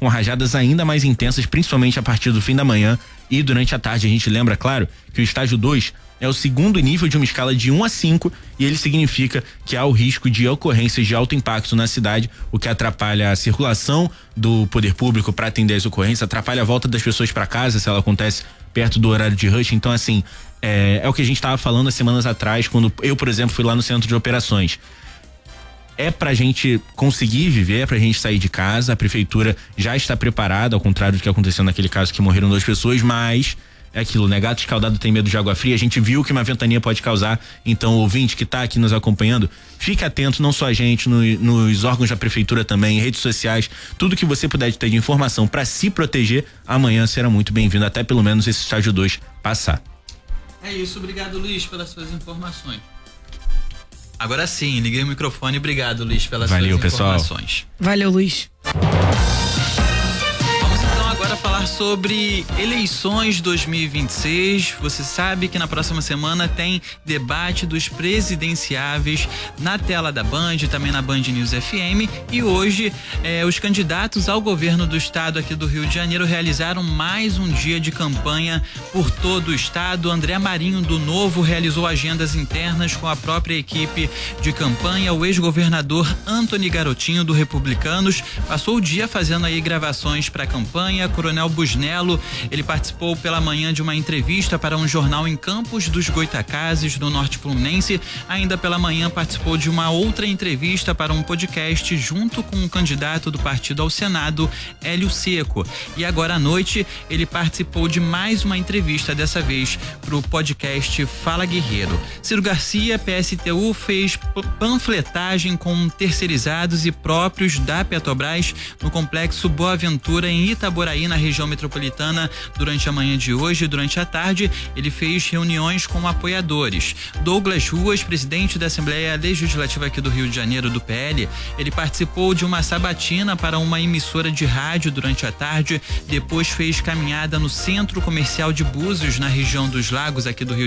com rajadas ainda mais intensas, principalmente a partir do fim da manhã e durante a tarde. A gente lembra, claro, que o estágio 2 é o segundo nível de uma escala de 1 a 5 e ele significa que há o risco de ocorrências de alto impacto na cidade, o que atrapalha a circulação do poder público para atender as ocorrências, atrapalha a volta das pessoas para casa se ela acontece perto do horário de rush. Então, assim, é o que a gente estava falando há semanas atrás, quando eu, por exemplo, fui lá no centro de operações. É pra gente conseguir viver, é pra gente sair de casa. A prefeitura já está preparada, ao contrário do que aconteceu naquele caso que morreram 2 pessoas, mas é aquilo, né? Gato escaldado tem medo de água fria. A gente viu que uma ventania pode causar. Então, o ouvinte que tá aqui nos acompanhando, fique atento, não só a gente, nos órgãos da prefeitura também, redes sociais, tudo que você puder ter de informação para se proteger, amanhã será muito bem-vindo, até pelo menos esse estágio 2 passar. É isso, obrigado, Luiz, pelas suas informações. Agora sim, liguei o microfone. Obrigado, Luiz, pelas suas informações. Pessoal. Valeu, Luiz. Vamos então agora falar sobre eleições 2026. Você sabe que na próxima semana tem debate dos presidenciáveis na tela da Band, também na Band News FM. E hoje os candidatos ao governo do estado aqui do Rio de Janeiro realizaram mais um dia de campanha por todo o estado. André Marinho do Novo realizou agendas internas com a própria equipe de campanha. O ex-governador Antony Garotinho do Republicanos passou o dia fazendo aí gravações para a campanha. Coronel Busnello, ele participou pela manhã de uma entrevista para um jornal em Campos dos Goitacazes, no Norte Fluminense. Ainda pela manhã participou de uma outra entrevista para um podcast junto com um candidato do partido ao Senado, Hélio Seco. E agora à noite ele participou de mais uma entrevista, dessa vez para o podcast Fala Guerreiro. Ciro Garcia, PSTU, fez panfletagem com terceirizados e próprios da Petrobras no complexo Boa Ventura, em Itaboraí, na região metropolitana, durante a manhã de hoje. Durante a tarde, ele fez reuniões com apoiadores. Douglas Ruas, presidente da Assembleia Legislativa aqui do Rio de Janeiro, do PL, ele participou de uma sabatina para uma emissora de rádio durante a tarde, depois fez caminhada no Centro Comercial de Búzios, na região dos Lagos, aqui do Rio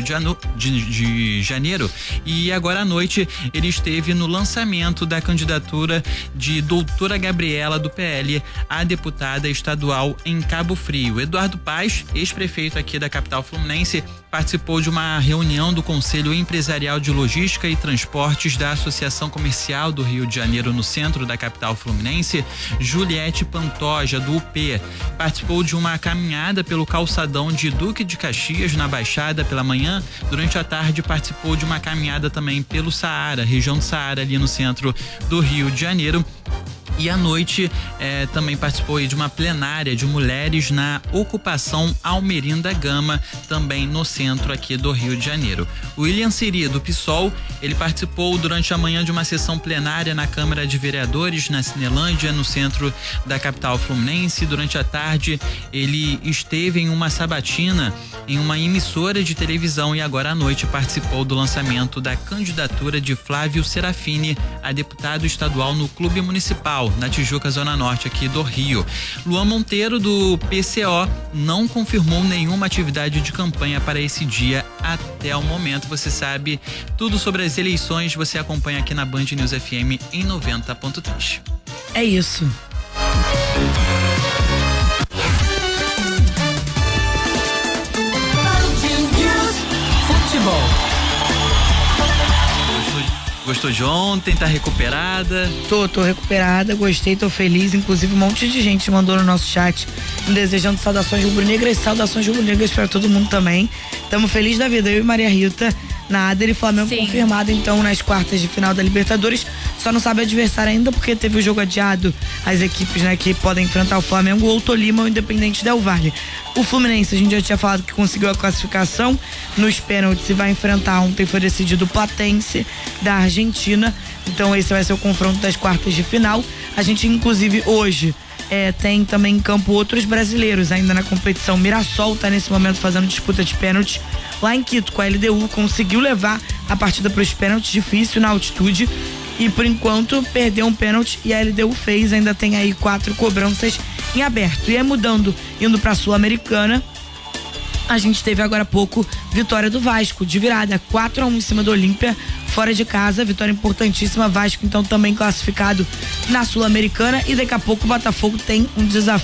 de Janeiro, e agora à noite ele esteve no lançamento da candidatura de doutora Gabriela, do PL, a deputada estadual em Cabo Frio. Eduardo Paz, ex-prefeito aqui da capital fluminense, participou de uma reunião do Conselho Empresarial de Logística e Transportes da Associação Comercial do Rio de Janeiro, no centro da capital fluminense. Juliette Pantoja, do UP, participou de uma caminhada pelo calçadão de Duque de Caxias, na Baixada, pela manhã. Durante a tarde participou de uma caminhada também pelo Saara, região do Saara, ali no centro do Rio de Janeiro. E à noite também participou de uma plenária de mulheres na ocupação Almerinda Gama, também no centro aqui do Rio de Janeiro. William Siri, do PSOL, ele participou durante a manhã de uma sessão plenária na Câmara de Vereadores, na Cinelândia, no centro da capital fluminense. Durante a tarde, ele esteve em uma sabatina em uma emissora de televisão e agora à noite participou do lançamento da candidatura de Flávio Serafini a deputado estadual no Clube Municipal, na Tijuca, Zona Norte aqui do Rio. Luan Monteiro, do PCO, não confirmou nenhuma atividade de campanha para esse dia até o momento. Você sabe tudo sobre as eleições, você acompanha aqui na Band News FM em 90.3. É isso. Futebol. Gostou de ontem? Tá recuperada? Tô recuperada, gostei, tô feliz. Inclusive, um monte de gente mandou no nosso chat desejando saudações rubro-negras, saudações rubro-negras pra todo mundo também. Tamo feliz da vida, eu e Maria Rita, na Adler e Flamengo. Sim. Confirmado então nas quartas de final da Libertadores. Só não sabe o adversário ainda porque teve o jogo adiado. As equipes, né, que podem enfrentar o Flamengo ou o Tolima ou o Independente Del Valle. O Fluminense, a gente já tinha falado que conseguiu a classificação nos pênaltis e vai enfrentar, ontem foi decidido o Platense da Argentina. Então esse vai ser o confronto das quartas de final. A gente inclusive hoje tem também em campo outros brasileiros ainda na competição. Mirassol tá nesse momento fazendo disputa de pênalti lá em Quito com a LDU, conseguiu levar a partida para os pênaltis, difícil na altitude, e por enquanto perdeu um pênalti e a LDU fez. Ainda tem aí 4 cobranças em aberto. E mudando, indo pra Sul-Americana, a gente teve agora há pouco vitória do Vasco, de virada, 4-1 em cima do Olímpia, fora de casa, vitória importantíssima. Vasco então também classificado na Sul-Americana, e daqui a pouco o Botafogo tem um desafio